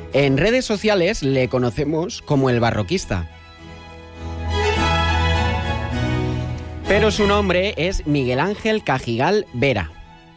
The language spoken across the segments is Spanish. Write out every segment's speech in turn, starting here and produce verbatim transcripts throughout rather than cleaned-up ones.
En redes sociales le conocemos como el barroquista. Pero su nombre es Miguel Ángel Cajigal Vera.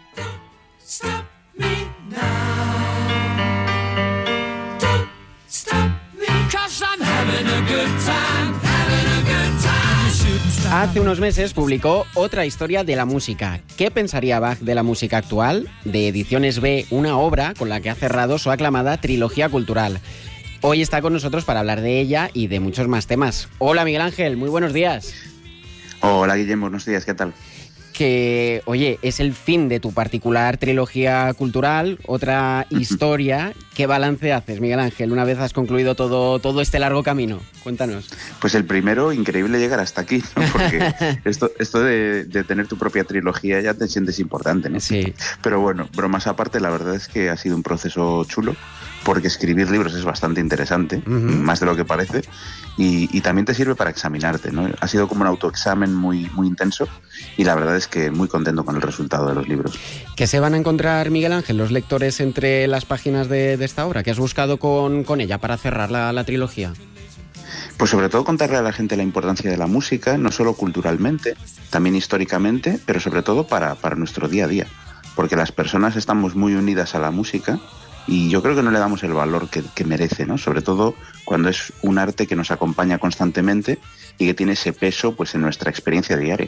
Hace unos meses publicó Otra historia de la música. ¿Qué pensaría Bach de la música actual? De Ediciones B, una obra con la que ha cerrado su aclamada trilogía cultural. Hoy está con nosotros para hablar de ella y de muchos más temas. Hola Miguel Ángel, muy buenos días. Hola Guillermo, buenos días, ¿qué tal? Que, oye, es el fin de tu particular trilogía cultural, Otra historia. ¿Qué balance haces, Miguel Ángel, una vez has concluido todo, todo este largo camino? Cuéntanos. Pues el primero, increíble llegar hasta aquí, ¿no? Porque esto, esto de, de tener tu propia trilogía ya te sientes importante, ¿no? Sí. Pero bueno, bromas aparte, la verdad es que ha sido un proceso chulo, porque escribir libros es bastante interesante, uh-huh. más de lo que parece, y, y también te sirve para examinarte, ¿no? Ha sido como un autoexamen muy, muy intenso, y la verdad es que muy contento con el resultado de los libros. ¿Qué se van a encontrar, Miguel Ángel, los lectores entre las páginas de, de esta obra? ¿Qué has buscado con, con ella para cerrar la, la trilogía? Pues sobre todo contarle a la gente la importancia de la música, no solo culturalmente, también históricamente, pero sobre todo para, para nuestro día a día, porque las personas estamos muy unidas a la música, y yo creo que no le damos el valor que, que merece, ¿no? Sobre todo cuando es un arte que nos acompaña constantemente y que tiene ese peso pues en nuestra experiencia diaria.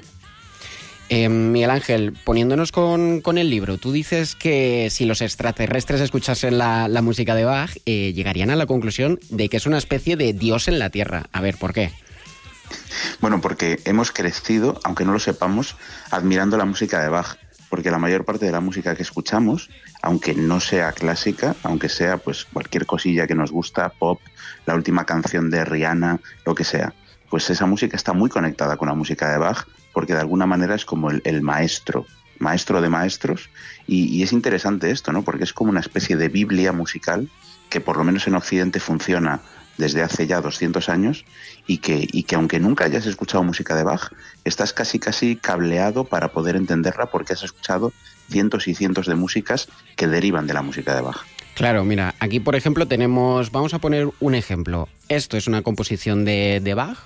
Eh, Miguel Ángel, poniéndonos con, con el libro, tú dices que si los extraterrestres escuchasen la, la música de Bach, eh, llegarían a la conclusión de que es una especie de Dios en la Tierra. A ver, ¿por qué? Bueno, porque hemos crecido, aunque no lo sepamos, admirando la música de Bach. Porque la mayor parte de la música que escuchamos, aunque no sea clásica, aunque sea pues cualquier cosilla que nos gusta, pop, la última canción de Rihanna, lo que sea, pues esa música está muy conectada con la música de Bach, porque de alguna manera es como el, el maestro, maestro de maestros, y, y es interesante esto, ¿no? Porque es como una especie de Biblia musical que por lo menos en Occidente funciona desde hace ya doscientos años y que, y que aunque nunca hayas escuchado música de Bach, estás casi casi cableado para poder entenderla porque has escuchado cientos y cientos de músicas que derivan de la música de Bach. Claro, mira, aquí por ejemplo tenemos, vamos a poner un ejemplo. Esto es una composición de, de Bach.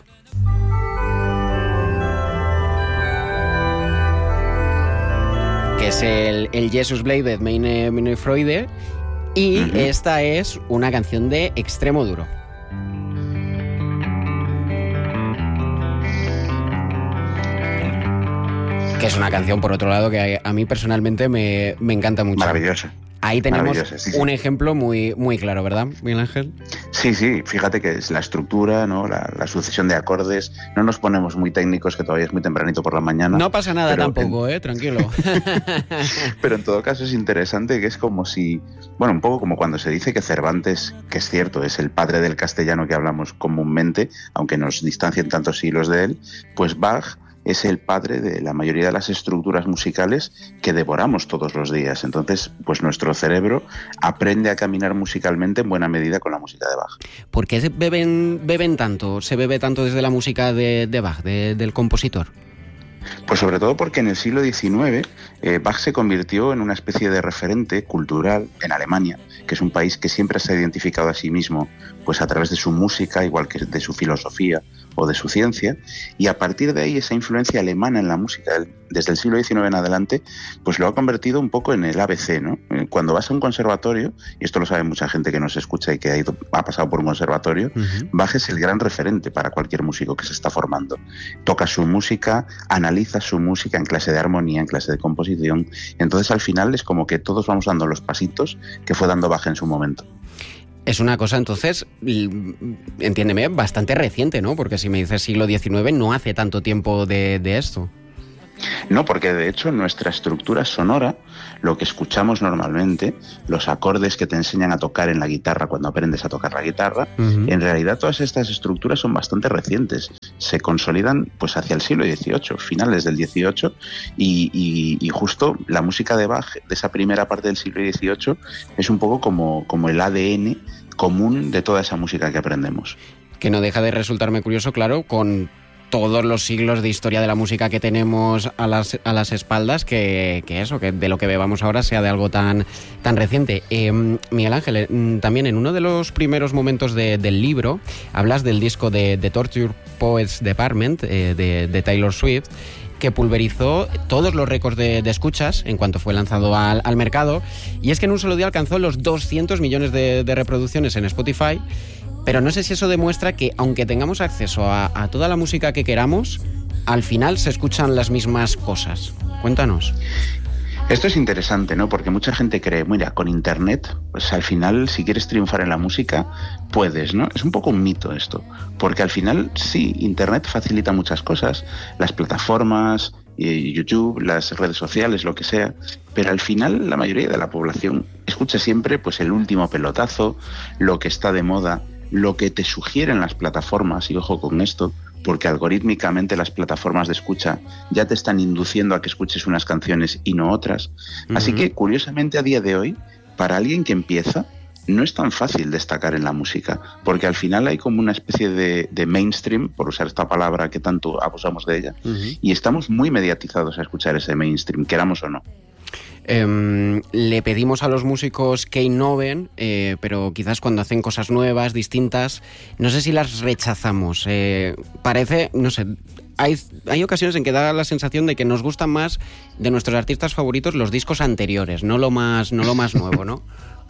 Que es el, el Jesus bleibt meine, meine Freude. Y uh-huh. esta es una canción de Extremo Duro. Que es una canción, por otro lado, que a mí personalmente me, me encanta mucho. Maravillosa. Ahí tenemos sí, sí. un ejemplo muy, muy claro, ¿verdad, Miguel Ángel? Sí, sí, fíjate que es la estructura, ¿no? la, la sucesión de acordes. No nos ponemos muy técnicos, que todavía es muy tempranito por la mañana. No pasa nada tampoco, en... ¿eh? Tranquilo. Pero en todo caso es interesante que es como si... Bueno, un poco como cuando se dice que Cervantes, que es cierto, es el padre del castellano que hablamos comúnmente, aunque nos distancien tantos siglos de él, pues Bach es el padre de la mayoría de las estructuras musicales que devoramos todos los días. Entonces, pues nuestro cerebro aprende a caminar musicalmente en buena medida con la música de Bach. ¿Por qué se beben, beben tanto? ¿Se bebe tanto desde la música de, de Bach, de, del compositor? Pues sobre todo porque en el siglo diecinueve eh, Bach se convirtió en una especie de referente cultural en Alemania, que es un país que siempre se ha identificado a sí mismo pues a través de su música, igual que de su filosofía o de su ciencia, y a partir de ahí esa influencia alemana en la música desde el siglo diecinueve en adelante pues lo ha convertido un poco en el A B C, ¿no? Cuando vas a un conservatorio, y esto lo sabe mucha gente que nos escucha y que ha, ido, ha pasado por un conservatorio, uh-huh. Bach es el gran referente para cualquier músico que se está formando. Toca su música, analiza su música en clase de armonía, en clase de composición, entonces al final es como que todos vamos dando los pasitos que fue dando Bach en su momento. Es una cosa, entonces, entiéndeme, bastante reciente, ¿no? Porque si me dices siglo diecinueve, no hace tanto tiempo de, de esto. No, porque de hecho nuestra estructura sonora, lo que escuchamos normalmente, los acordes que te enseñan a tocar en la guitarra cuando aprendes a tocar la guitarra, uh-huh. en realidad todas estas estructuras son bastante recientes. Se consolidan pues hacia el siglo dieciocho, finales del dieciocho, y, y, y justo la música de Bach, de esa primera parte del siglo dieciocho, es un poco como, como el A D N común de toda esa música que aprendemos. Que no deja de resultarme curioso, claro, con todos los siglos de historia de la música que tenemos a las, a las espaldas, que, que eso, que de lo que bebamos ahora sea de algo tan, tan reciente. Eh, Miguel Ángel, eh, también en uno de los primeros momentos de, del libro hablas del disco de The Torture Poets Department eh, de, de Taylor Swift, que pulverizó todos los récords de, de escuchas en cuanto fue lanzado al, al mercado, y es que en un solo día alcanzó los doscientos millones de, de reproducciones en Spotify. Pero no sé si eso demuestra que, aunque tengamos acceso a, a toda la música que queramos, al final se escuchan las mismas cosas. Cuéntanos. Esto es interesante, ¿no? Porque mucha gente cree, mira, con Internet, pues al final, si quieres triunfar en la música, puedes, ¿no? Es un poco un mito esto, porque al final, sí, Internet facilita muchas cosas, las plataformas, YouTube, las redes sociales, lo que sea, pero al final la mayoría de la población escucha siempre pues el último pelotazo, lo que está de moda, lo que te sugieren las plataformas, y ojo con esto, porque algorítmicamente las plataformas de escucha ya te están induciendo a que escuches unas canciones y no otras. Uh-huh. Así que, curiosamente, a día de hoy, para alguien que empieza, no es tan fácil destacar en la música, porque al final hay como una especie de, de mainstream, por usar esta palabra que tanto abusamos de ella, uh-huh. y estamos muy mediatizados a escuchar ese mainstream, queramos o no. Eh, le pedimos a los músicos que innoven, eh, pero quizás cuando hacen cosas nuevas, distintas, no sé si las rechazamos. Eh, parece, no sé, hay, hay ocasiones en que da la sensación de que nos gustan más de nuestros artistas favoritos los discos anteriores, no lo más, no lo más nuevo, ¿no?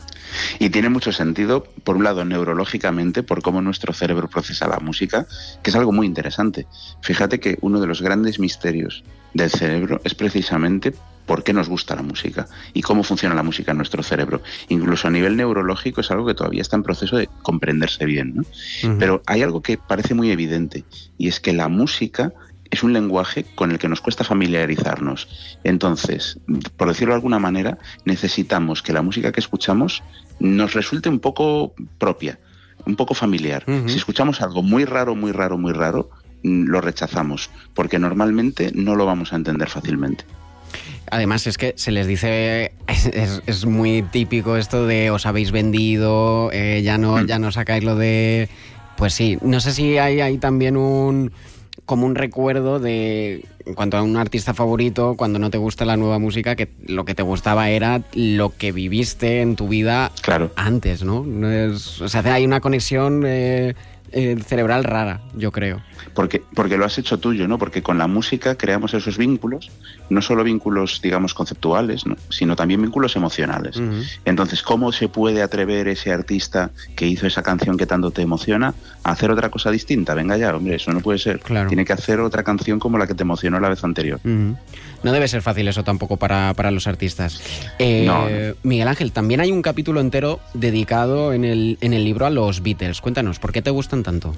Y tiene mucho sentido, por un lado, neurológicamente, por cómo nuestro cerebro procesa la música, que es algo muy interesante. Fíjate que uno de los grandes misterios del cerebro es precisamente por qué nos gusta la música y cómo funciona la música en nuestro cerebro. Incluso a nivel neurológico es algo que todavía está en proceso de comprenderse bien, ¿no? Uh-huh. Pero hay algo que parece muy evidente, y es que la música es un lenguaje con el que nos cuesta familiarizarnos. Entonces, por decirlo de alguna manera, necesitamos que la música que escuchamos nos resulte un poco propia, un poco familiar. Uh-huh. Si escuchamos algo muy raro, muy raro, muy raro, lo rechazamos, porque normalmente no lo vamos a entender fácilmente. Además es que se les dice, es, es muy típico esto de os habéis vendido, eh, ya no, mm. ya no sacáis lo de... Pues sí, no sé si hay, hay también un... como un recuerdo de, en cuanto a un artista favorito, cuando no te gusta la nueva música, que lo que te gustaba era lo que viviste en tu vida claro. antes, ¿no? No es, o sea, hay una conexión eh, eh, cerebral rara, yo creo. Porque, porque lo has hecho tuyo, ¿no? Porque con la música creamos esos vínculos, no solo vínculos, digamos, conceptuales, ¿no? Sino también vínculos emocionales. Uh-huh. Entonces, ¿cómo se puede atrever ese artista que hizo esa canción que tanto te emociona a hacer otra cosa distinta? Venga ya, hombre, eso no puede ser. Claro. Tiene que hacer otra canción como la que te emocionó la vez anterior. Uh-huh. No debe ser fácil eso tampoco para, para los artistas. Eh, no, no. Miguel Ángel, también hay un capítulo entero dedicado en el, en el libro a los Beatles. Cuéntanos, ¿por qué te gustan tanto?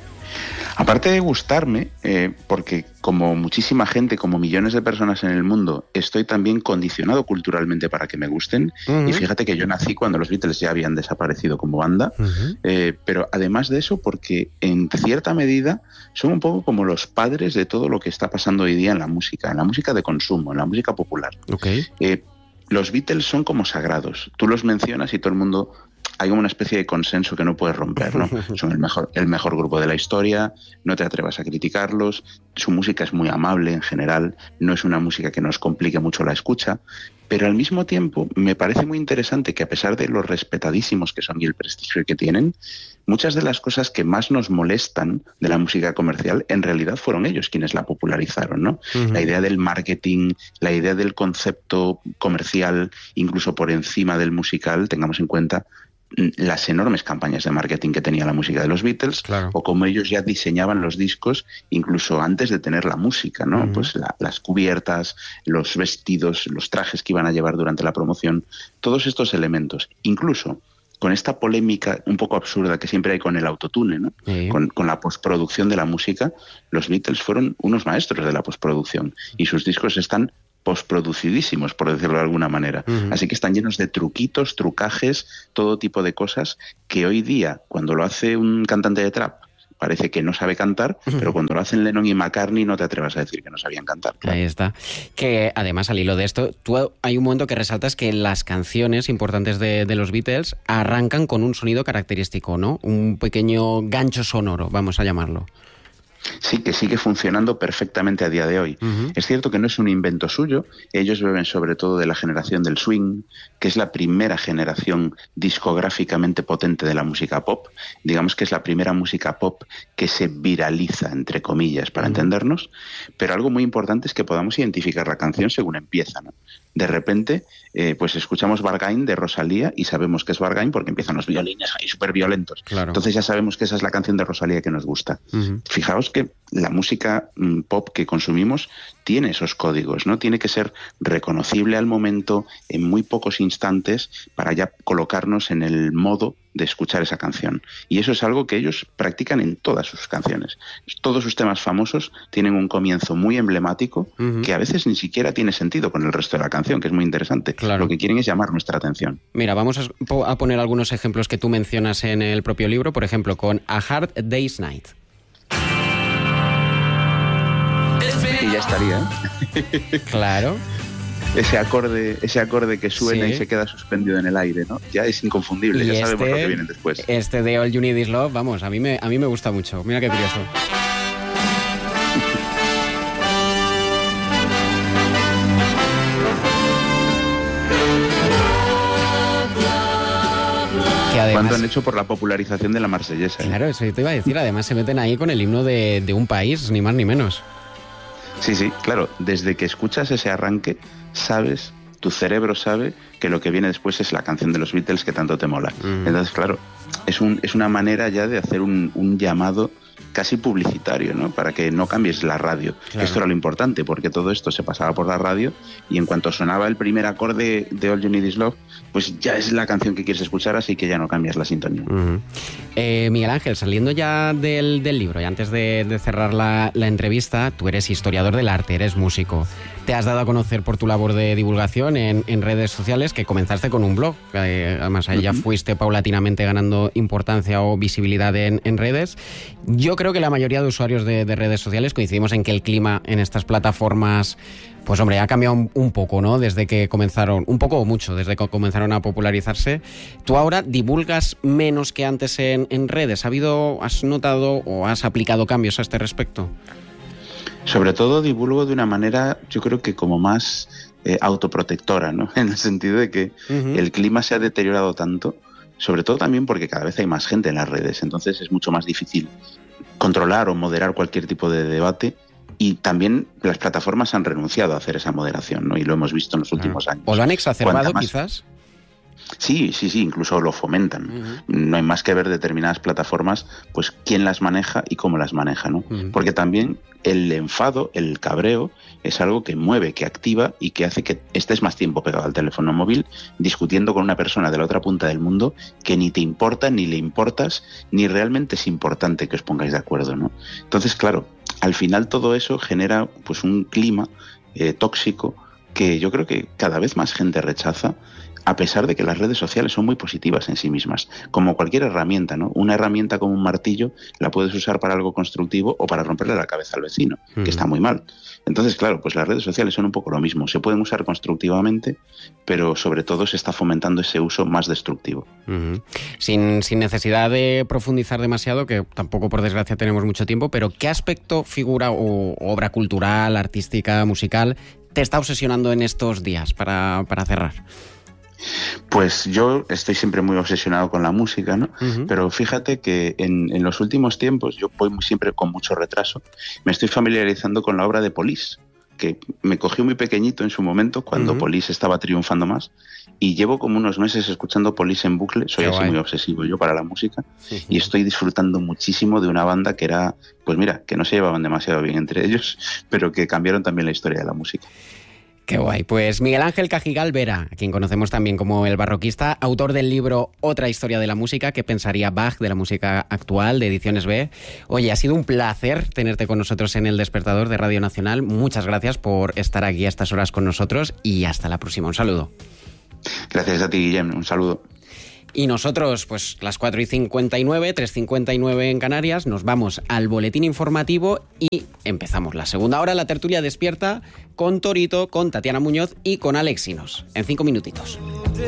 Aparte de gustarme, eh, porque como muchísima gente, como millones de personas en el mundo, estoy también condicionado culturalmente para que me gusten. Uh-huh. Y fíjate que yo nací cuando los Beatles ya habían desaparecido como banda. Uh-huh. Eh, pero además de eso, porque en cierta medida son un poco como los padres de todo lo que está pasando hoy día en la música, en la música de consumo, en la música popular. Okay. Eh, los Beatles son como sagrados. Tú los mencionas y todo el mundo... Hay como una especie de consenso que no puedes romper, ¿no? Son el mejor, el mejor grupo de la historia, no te atrevas a criticarlos, su música es muy amable en general, no es una música que nos complique mucho la escucha, pero al mismo tiempo me parece muy interesante que a pesar de los respetadísimos que son y el prestigio que tienen, muchas de las cosas que más nos molestan de la música comercial en realidad fueron ellos quienes la popularizaron, ¿no? Uh-huh. La idea del marketing, la idea del concepto comercial, incluso por encima del musical, tengamos en cuenta las enormes campañas de marketing que tenía la música de los Beatles, claro. o cómo ellos ya diseñaban los discos incluso antes de tener la música, ¿no? Uh-huh. Pues la, las cubiertas, los vestidos, los trajes que iban a llevar durante la promoción, todos estos elementos, incluso con esta polémica un poco absurda que siempre hay con el autotune, ¿no? Sí. Con, con la postproducción de la música, los Beatles fueron unos maestros de la postproducción y sus discos están postproducidísimos, por decirlo de alguna manera. Uh-huh. Así que están llenos de truquitos, trucajes, todo tipo de cosas que hoy día, cuando lo hace un cantante de trap, parece que no sabe cantar, uh-huh. pero cuando lo hacen Lennon y McCartney no te atrevas a decir que no sabían cantar. Claro. Ahí está. Que además, al hilo de esto, tú hay un momento que resaltas que las canciones importantes de, de los Beatles arrancan con un sonido característico, ¿no? Un pequeño gancho sonoro, vamos a llamarlo. Sí, que sigue funcionando perfectamente a día de hoy. Uh-huh. Es cierto que no es un invento suyo, ellos beben sobre todo de la generación del swing, que es la primera generación discográficamente potente de la música pop. Digamos que es la primera música pop que se viraliza, entre comillas, para uh-huh. entendernos, pero algo muy importante es que podamos identificar la canción según empieza, ¿no? De repente, eh, pues escuchamos Bargain de Rosalía y sabemos que es Bargain porque empiezan los violines ahí súper violentos. Claro. Entonces ya sabemos que esa es la canción de Rosalía que nos gusta. Uh-huh. Fijaos que la música mm, pop que consumimos tiene esos códigos, ¿no? Tiene que ser reconocible al momento, en muy pocos instantes, para ya colocarnos en el modo de escuchar esa canción. Y eso es algo que ellos practican en todas sus canciones. Todos sus temas famosos tienen un comienzo muy emblemático uh-huh. que a veces ni siquiera tiene sentido con el resto de la canción, que es muy interesante. Claro. Lo que quieren es llamar nuestra atención. Mira, vamos a poner algunos ejemplos que tú mencionas en el propio libro, por ejemplo, con A Hard Day's Night. Y ya estaría, ¿eh? Claro. Ese acorde, ese acorde que suena sí. y se queda suspendido en el aire, ¿no? Ya es inconfundible, y ya este, sabemos lo que viene después. Este de All You Need Is Love, vamos, a mí me, a mí me gusta mucho. Mira qué curioso. Además, ¿cuánto han hecho por la popularización de la marsellesa? Claro, eso te iba a decir. Además se meten ahí con el himno de, de un país, ni más ni menos. Sí, sí, claro. Desde que escuchas ese arranque, sabes, tu cerebro sabe que lo que viene después es la canción de los Beatles que tanto te mola. Uh-huh. Entonces, claro, es, un, es una manera ya de hacer un, un llamado casi publicitario, ¿no? Para que no cambies la radio. Claro. Esto era lo importante, porque todo esto se pasaba por la radio y en cuanto sonaba el primer acorde de All You Need Is Love, pues ya es la canción que quieres escuchar, así que ya no cambias la sintonía. Uh-huh. eh, Miguel Ángel, saliendo ya del, del libro y antes de, de cerrar la, la entrevista, tú eres historiador del arte, eres músico. Te has dado a conocer por tu labor de divulgación en, en redes sociales, que comenzaste con un blog. Eh, además, ahí ya uh-huh. fuiste paulatinamente ganando importancia o visibilidad en, en redes. Yo creo que la mayoría de usuarios de, de redes sociales coincidimos en que el clima en estas plataformas, pues hombre, ha cambiado un, un poco, ¿no? Desde que comenzaron, un poco o mucho, desde que comenzaron a popularizarse. Tú ahora divulgas menos que antes en, en redes. ¿Ha habido, has notado o has aplicado cambios a este respecto? Sobre todo divulgo de una manera, yo creo que como más eh, autoprotectora, ¿no? En el sentido de que uh-huh. el clima se ha deteriorado tanto, sobre todo también porque cada vez hay más gente en las redes, entonces es mucho más difícil controlar o moderar cualquier tipo de debate, y también las plataformas han renunciado a hacer esa moderación, ¿no? Y lo hemos visto en los últimos uh-huh. años. ¿O lo han exacerbado quizás? Sí, sí, sí, incluso lo fomentan. Uh-huh. No hay más que ver determinadas plataformas, pues quién las maneja y cómo las maneja, ¿no? Uh-huh. Porque también el enfado, el cabreo, es algo que mueve, que activa y que hace que estés más tiempo pegado al teléfono móvil discutiendo con una persona de la otra punta del mundo que ni te importa, ni le importas, ni realmente es importante que os pongáis de acuerdo, ¿no? Entonces, claro, al final todo eso genera pues un clima eh, tóxico que yo creo que cada vez más gente rechaza, a pesar de que las redes sociales son muy positivas en sí mismas, como cualquier herramienta, ¿no? Una herramienta como un martillo la puedes usar para algo constructivo o para romperle la cabeza al vecino, uh-huh. que está muy mal. Entonces, claro, pues las redes sociales son un poco lo mismo. Se pueden usar constructivamente, pero sobre todo se está fomentando ese uso más destructivo. Uh-huh. Sin, sin necesidad de profundizar demasiado, que tampoco por desgracia tenemos mucho tiempo, pero ¿qué aspecto, figura o obra cultural, artística, musical te está obsesionando en estos días para, para cerrar? Pues yo estoy siempre muy obsesionado con la música, ¿no? Uh-huh. Pero fíjate que en, en los últimos tiempos, yo voy siempre con mucho retraso, me estoy familiarizando con la obra de Police, que me cogió muy pequeñito en su momento, cuando uh-huh. Police estaba triunfando más, y llevo como unos meses escuchando Police en bucle. Soy Qué así guay. Muy obsesivo yo para la música, sí, sí. y estoy disfrutando muchísimo de una banda que era, pues mira, que no se llevaban demasiado bien entre ellos, pero que cambiaron también la historia de la música. Qué guay. Pues Miguel Ángel Cajigal Vera, a quien conocemos también como el barroquista, autor del libro Otra historia de la música, ¿qué pensaría Bach de la música actual?, de Ediciones B. Oye, ha sido un placer tenerte con nosotros en El Despertador de Radio Nacional. Muchas gracias por estar aquí a estas horas con nosotros y hasta la próxima. Un saludo. Gracias a ti, Guillem. Un saludo. Y nosotros, pues las cuatro y cincuenta y nueve, tres y cincuenta y nueve en Canarias, nos vamos al boletín informativo y empezamos la segunda hora, la tertulia despierta, con Torito, con Tatiana Muñoz y con Alexinos. En cinco minutitos.